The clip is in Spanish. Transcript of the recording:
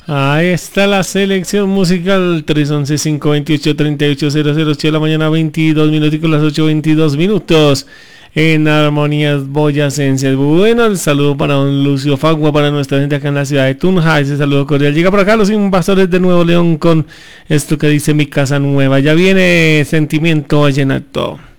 Ahí está la selección musical 311-528-3800, 8 de la mañana, 22 minutos, las 8:22 en Armonías Boyacenses. Bueno, el saludo para don Lucio Fagua, para nuestra gente acá en la ciudad de Tunja. Ese saludo cordial llega por acá los invasores de Nuevo León con esto que dice Mi Casa Nueva. Ya viene Sentimiento Vallenato.